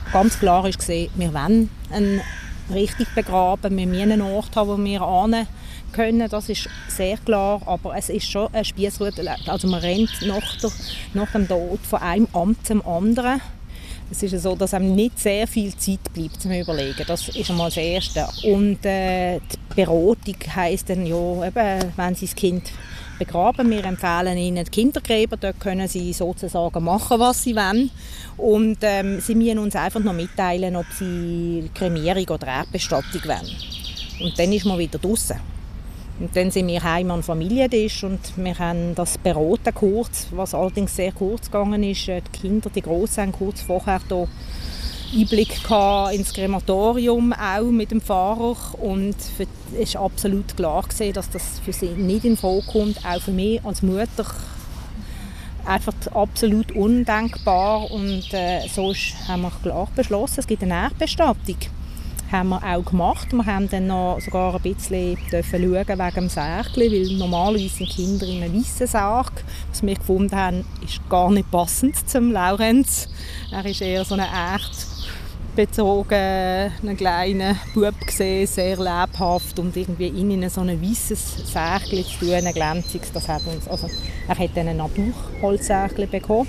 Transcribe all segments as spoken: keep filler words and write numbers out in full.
ganz klar ist gesehen, wir wollen einen richtig begraben, wir müssen einen Ort haben, wo wir hin können, das ist sehr klar, aber es ist schon ein Spiessroute, also man rennt nach, der, nach dem Tod von einem Amt zum anderen. Es ist so, dass einem nicht sehr viel Zeit bleibt zum Überlegen. Das ist einmal das Erste. Und äh, die Beratung heisst dann, ja, eben, wenn Sie das Kind begraben, wir empfehlen Ihnen die Kindergräber, dort können Sie sozusagen machen, was Sie wollen. Und ähm, Sie müssen uns einfach noch mitteilen, ob Sie Kremierung oder Erdbestattung wollen. Und dann ist man wieder draussen. Und dann sind wir heim an Familientisch und wir haben das beraten kurz, was allerdings sehr kurz gegangen ist. Die Kinder, die Grossen, haben kurz vorher hier Einblick ins Krematorium, auch mit dem Pfarrer. Und es war absolut klar, dass das für sie nicht in Frage kommt, auch für mich als Mutter. Einfach absolut undenkbar. Und äh, so haben wir klar beschlossen, es gibt eine Erdbestattung. Das haben wir auch gemacht. Wir haben dann noch sogar ein bisschen schauen wegen dem Särgli, weil normalerweise sind Kinder in einem weißen Sarg. Was wir gefunden haben, ist gar nicht passend zum Laurenz. Er ist eher so ein erdbezogener kleiner Bub gesehen, sehr lebhaft und irgendwie ihn in so ein weißes Särgli zu tun, ein glänziges. Das hat uns, also, er hat dann ein Naturholzsärgli bekommen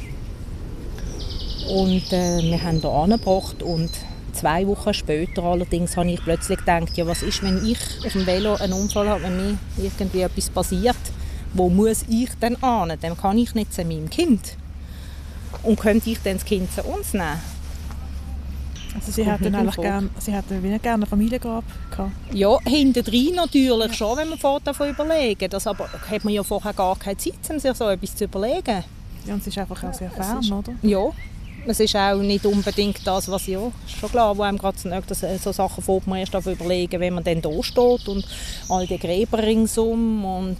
und äh, wir haben hier angebracht und zwei Wochen später allerdings habe ich plötzlich gedacht, ja, was ist, wenn ich auf dem Velo einen Unfall habe, wenn mir irgendwie etwas passiert, wo muss ich denn hin? Dann kann ich nicht zu meinem Kind. Und könnte ich dann das Kind zu uns nehmen? Also Sie hätten eigentlich gern, Sie hätten wie gerne ein Familiengrab gehabt? Ja, hintendrein natürlich ja. Schon, wenn man vorher davon überlegen. Das aber hat man ja vorher gar keine Zeit, um sich so etwas zu überlegen. Ja, und es ist einfach auch sehr fern, ist, oder? Ja. Es ist auch nicht unbedingt das, was ja, ist schon klar, wo einem gerade so Sachen fährt man erst überlegen, wenn man dann da steht und all die Gräber ringsum und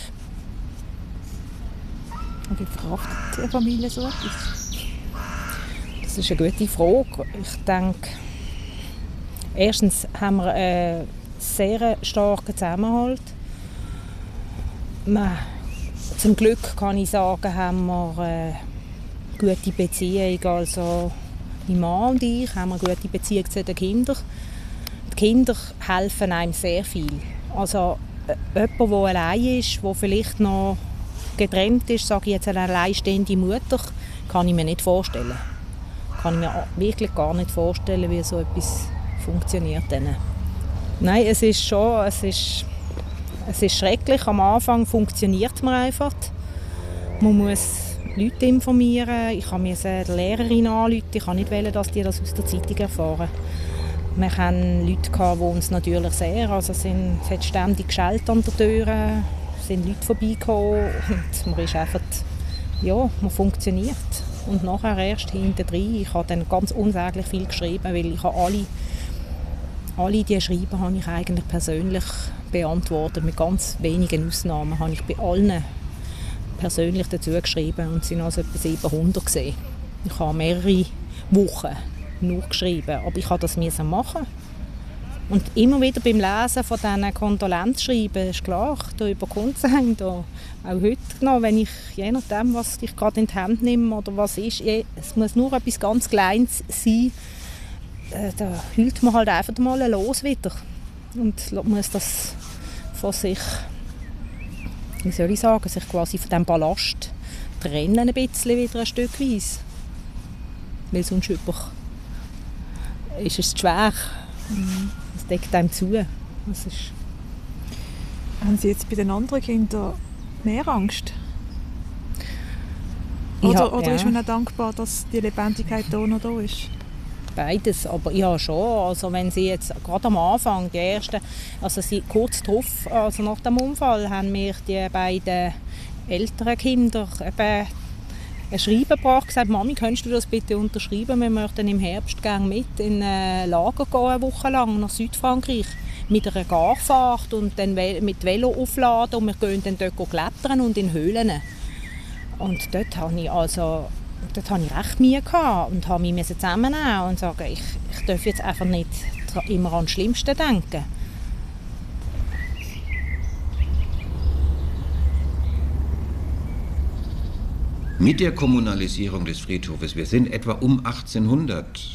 Und wie verkraftet eine Familie so etwas? Das ist eine gute Frage. Ich denke, erstens haben wir einen sehr starken Zusammenhalt. Zum Glück kann ich sagen, haben wir eine gute Beziehung. Also mein Mann und ich haben eine gute Beziehung zu den Kindern. Die Kinder helfen einem sehr viel. Also jemand, der allein ist, der vielleicht noch getrennt ist, sage ich jetzt eine alleinstehende Mutter, kann ich mir nicht vorstellen. Kann ich mir wirklich gar nicht vorstellen, wie so etwas funktioniert. Nein, es ist schon, es ist, es ist schrecklich. Am Anfang funktioniert man einfach. Man muss Leute informieren. Ich musste die Lehrerin anrufen. Ich kann nicht wollen, dass die das aus der Zeitung erfahren. Wir hatten Leute, die uns natürlich sehr, also es, sind, es hat ständig geschellt an der Tür, es sind Leute vorbeigekommen und man ist einfach, ja, man funktioniert. Und nachher erst hintendrein, ich habe dann ganz unsäglich viel geschrieben, weil ich habe alle, alle diese Schreiben habe ich eigentlich persönlich beantwortet, mit ganz wenigen Ausnahmen habe ich bei allen persönlich dazu geschrieben und es waren also etwa siebenhundert gewesen. Ich habe mehrere Wochen nur geschrieben, aber ich musste das machen. Und immer wieder beim Lesen von diesen Kondolenzschreiben ist klar, da überkommt es einem da. Auch heute noch, wenn ich, je nachdem, was ich gerade in die Hand nehme oder was ist, es muss nur etwas ganz Kleines sein, äh, da heult man halt einfach mal los wieder und muss das von sich, wie soll ich sagen, sich quasi von diesem Ballast trennen ein bisschen wieder ein Stückweise. Weil sonst einfach ist es schwer. Mhm. Es deckt einem zu. Das ist Haben Sie jetzt bei den anderen Kindern mehr Angst? Oder, ja, oder ja. ist man auch dankbar, dass die Lebendigkeit da noch da ist? Beides, aber ja schon. Also wenn sie jetzt gerade am Anfang, die ersten, also sie, kurz darauf, also nach dem Unfall, haben mir die beiden älteren Kinder eben ein Schreiben gebracht, gesagt, Mami, könntest du das bitte unterschreiben? Wir möchten im Herbst gerne mit in ein Lager gehen, eine Woche lang nach Südfrankreich mit einer Garfahrt und dann mit Velo aufladen und wir gehen dann dort klettern und in Höhlen. Und dort habe ich also dort hatte ich recht Mühe gehabt und habe mich zusammennehmen und sagen, ich, ich darf jetzt einfach nicht immer an das Schlimmste denken. Mit der Kommunalisierung des Friedhofes, wir sind etwa um achtzehnhundert,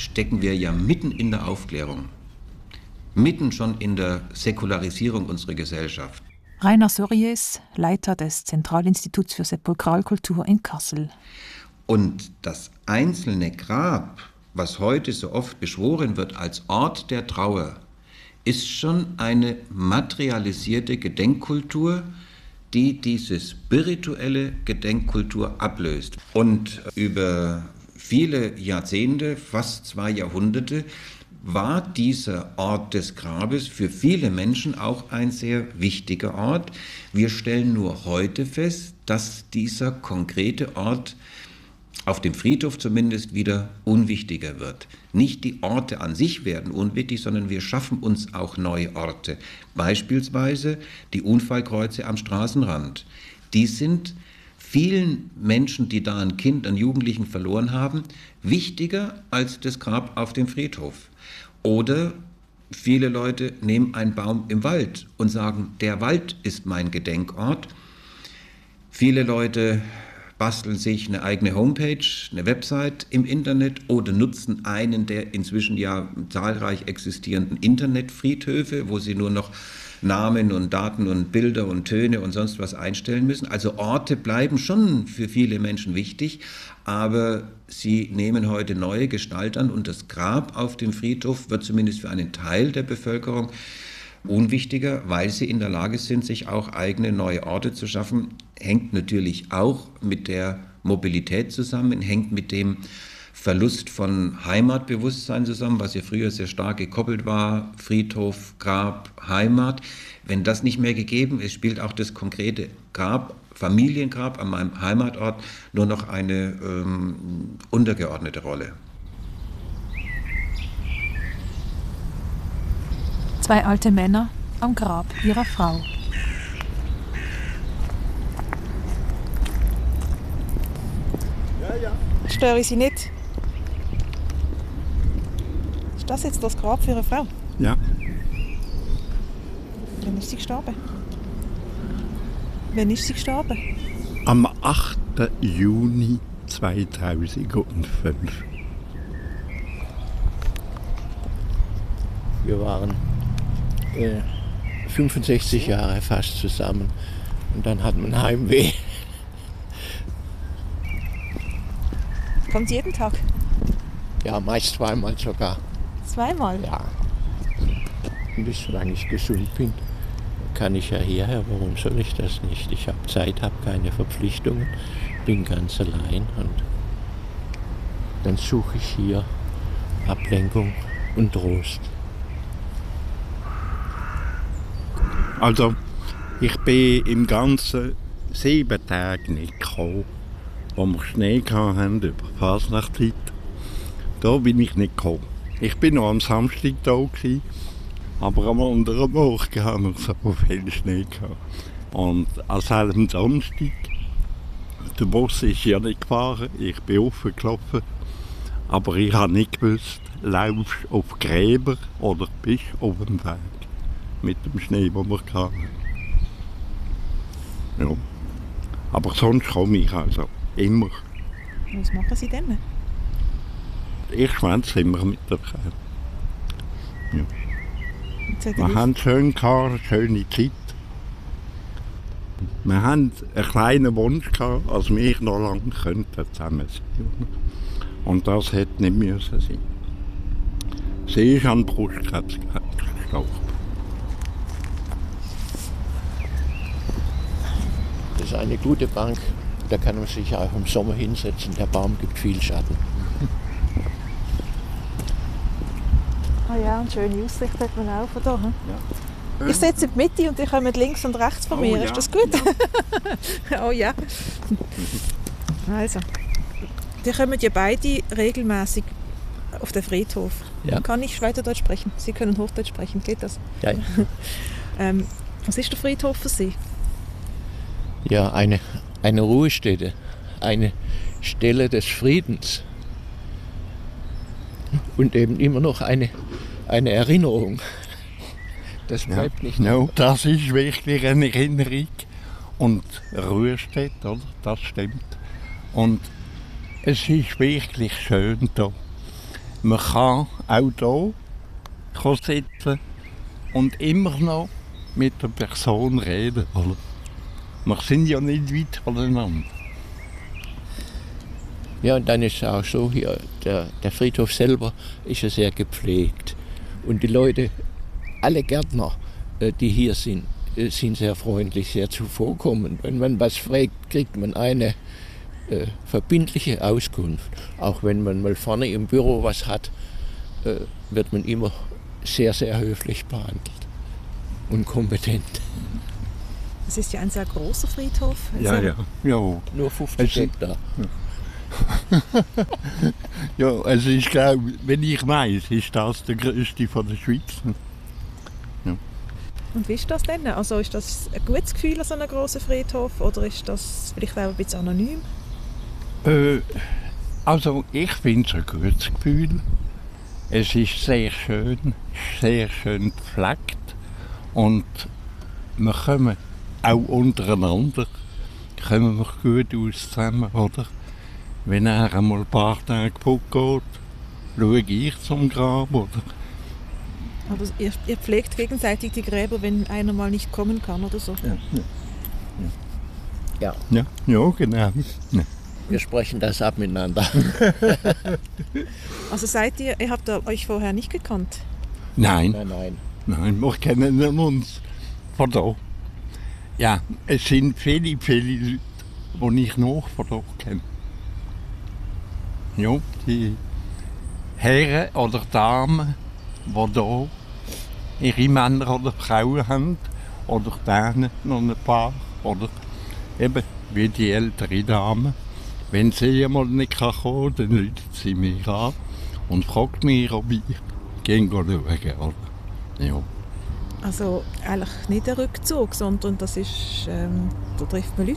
stecken wir ja mitten in der Aufklärung, mitten schon in der Säkularisierung unserer Gesellschaft. Rainer Sories, Leiter des Zentralinstituts für Sepulkralkultur in Kassel. Und das einzelne Grab, was heute so oft beschworen wird als Ort der Trauer, ist schon eine materialisierte Gedenkkultur, die diese spirituelle Gedenkkultur ablöst. Und über viele Jahrzehnte, fast zwei Jahrhunderte, war dieser Ort des Grabes für viele Menschen auch ein sehr wichtiger Ort. Wir stellen nur heute fest, dass dieser konkrete Ort auf dem Friedhof zumindest wieder unwichtiger wird. Nicht die Orte an sich werden unwichtig, sondern wir schaffen uns auch neue Orte. Beispielsweise die Unfallkreuze am Straßenrand. Die sind vielen Menschen, die da ein Kind, einen Jugendlichen verloren haben, wichtiger als das Grab auf dem Friedhof. Oder viele Leute nehmen einen Baum im Wald und sagen, der Wald ist mein Gedenkort. Viele Leute basteln sich eine eigene Homepage, eine Website im Internet oder nutzen einen der inzwischen ja zahlreich existierenden Internetfriedhöfe, wo sie nur noch Namen und Daten und Bilder und Töne und sonst was einstellen müssen. Also Orte bleiben schon für viele Menschen wichtig, aber sie nehmen heute neue Gestalt an und das Grab auf dem Friedhof wird zumindest für einen Teil der Bevölkerung unwichtiger, weil sie in der Lage sind, sich auch eigene neue Orte zu schaffen. Hängt natürlich auch mit der Mobilität zusammen, hängt mit dem Verlust von Heimatbewusstsein zusammen, was ja früher sehr stark gekoppelt war, Friedhof, Grab, Heimat. Wenn das nicht mehr gegeben ist, spielt auch das konkrete Grab, Familiengrab an meinem Heimatort nur noch eine ähm, untergeordnete Rolle. Zwei alte Männer am Grab ihrer Frau. Ja, ja. Störe ich Sie nicht? Ist das jetzt das Grab für Ihre Frau? Ja. Wann ist sie gestorben? Wann ist sie gestorben? Am achten Juni zweitausendfünf. Wir waren äh, fünfundsechzig Jahre fast zusammen und dann hat man Heimweh. Kommt sie jeden Tag? Ja, meist zweimal sogar. Zweimal? Ja. Und solange ich gesund bin, kann ich ja hierher. Warum soll ich das nicht? Ich habe Zeit, habe keine Verpflichtungen, bin ganz allein und dann suche ich hier Ablenkung und Trost. Also, ich bin im Ganzen sieben Tage nicht gekommen, wo wir Schnee hatten über die Fasnachtszeit. Da bin ich nicht gekommen. Ich bin noch am Samstag da gewesen, aber am anderen Morgen haben wir so viel Schnee gehabt. Und an selben Samstag, der Bus ist ja nicht gefahren, ich bin aufgelaufen, aber ich habe nicht gewusst, laufst du auf Gräber oder bist du auf dem Weg mit dem Schnee, den wir hatten. Ja. Aber sonst komme ich also immer. Was machen Sie denn? Ich schwätze immer mit der Frau. Ja. Wir Wir haben schön gehabt, eine schöne Zeit. Wir hatten einen kleinen Wunsch gehabt, als wir noch lange könnten zusammen sein. Und das hätte nicht müssen sein. Sie ist an Brustkrebs gestorben. Das ist eine gute Bank, da kann man sich auch im Sommer hinsetzen. Der Baum gibt viel Schatten. Ah ja, und schöne Aussicht hat man auch von hier. Ja. Ich sitze in der Mitte und ihr kommt links und rechts von Oh mir. ja. Ist das gut? Ja. Oh ja. Also, die kommen ja beide regelmäßig auf den Friedhof. Ja. Kann ich Schweizerdeutsch sprechen? Sie können Hochdeutsch sprechen, geht das? Ja, ja. Ähm, was ist der Friedhof für Sie? Ja, eine, eine Ruhestätte, eine Stelle des Friedens und eben immer noch eine, eine Erinnerung. Das bleibt Ja. nicht. No, das ist wirklich eine Erinnerung. Und Ruhestätte, oder? Das stimmt. Und es ist wirklich schön da. man kann auch hier sitzen und immer noch mit der Person reden. Oder? Wir sind ja nicht weit voneinander. Ja, und dann ist es auch so, hier, der, der Friedhof selber ist ja sehr gepflegt. Und die Leute, alle Gärtner, die hier sind, sind sehr freundlich, sehr zuvorkommend. Wenn man was fragt, kriegt man eine äh, verbindliche Auskunft. Auch wenn man mal vorne im Büro was hat, äh, wird man immer sehr, sehr höflich behandelt und kompetent. Es ist ja ein sehr großer Friedhof. Ja, ja, ja. Nur fünfzig Hektar. Ja, also ich glaube, wenn ich weiß, ist das der größte von der Schweiz. Ja. Und wie ist das denn? Also ist das ein gutes Gefühl an so einem grossen Friedhof oder ist das vielleicht auch ein bisschen anonym? Äh, also ich finde es ein gutes Gefühl. Es ist sehr schön, sehr schön gepflegt und wir kommen auch untereinander kommen wir gut aus zusammen, oder? Wenn er einmal ein paar Tage fortgeht, schaue ich zum Grab, oder? Aber ihr, ihr pflegt gegenseitig die Gräber, wenn einer mal nicht kommen kann oder so? Ja, Ja. ja, ja genau. Ja. Wir sprechen das ab miteinander. Also seid ihr, ihr habt euch vorher nicht gekannt? Nein, Nein, nein. nein, wir kennen uns von da. Ja, es sind viele, viele Leute, die ich noch von da kenne. Ja, die Herren oder Damen, die hier ihre Männer oder Frauen haben, oder denen noch ein paar, oder eben wie die ältere Dame. Wenn sie einmal nicht kommen kann, dann ruft sie mich an und fragt mich, ob ich gehen schauen kann. Ja. Also eigentlich nicht ein Rückzug, sondern das ist, ähm, da trifft man Leute.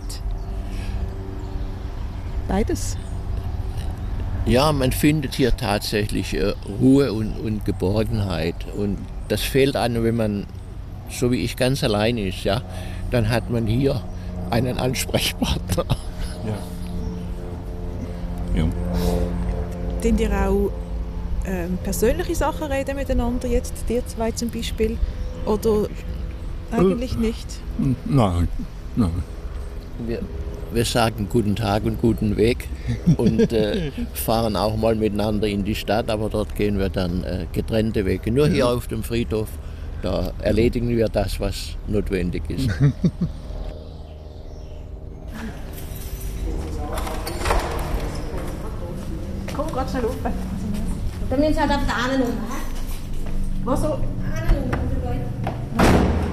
Beides. Ja, man findet hier tatsächlich äh, Ruhe und, und Geborgenheit. Und das fehlt einem, wenn man, so wie ich, ganz allein ist. Ja? Dann hat man hier einen Ansprechpartner. Ja. Ja. Denn ihr auch ähm, persönliche Sachen reden miteinander, jetzt dir zwei zum Beispiel? Oder eigentlich nicht? Nein, nein. Wir, wir sagen guten Tag und guten Weg und äh, fahren auch mal miteinander in die Stadt, aber dort gehen wir dann äh, getrennte Wege. Nur hier auf dem Friedhof, da erledigen wir das, was notwendig ist. Komm, gerade schnell rauf. Dann müssen wir halt auf der anderen Nummer. Was so? Ah,